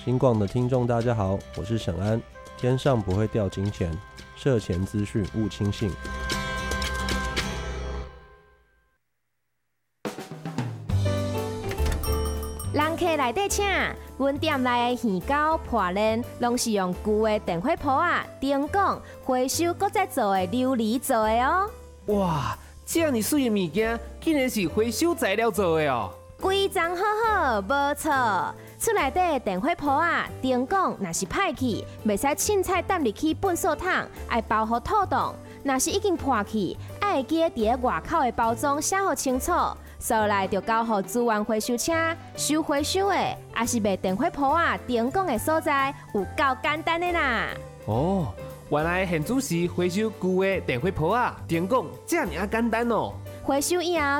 新广的听众大家好，我是沈安。天上不会掉金钱，涉钱资讯勿轻信。 人客来底请，阮店内的鱼糕、破链，拢是用旧的电火煲啊、灯管回收搁再做的琉璃做的哦。 哇，这样水的物件，竟然是回收材料做的哦！ 规章好好，无错。厝内底的电火煲啊、灯管若是歹去，袂使凊彩抌入去粪扫桶，爱包好透冻。若是已经破去，爱记伫咧外口的包装写好清楚。所来就交予资源回收车收回收的，也是卖电火煲啊、灯管的所在，有够简单的啦。 哦，原来现主是回收旧的电火煲啊、电管，这样简单哦。 回收以后，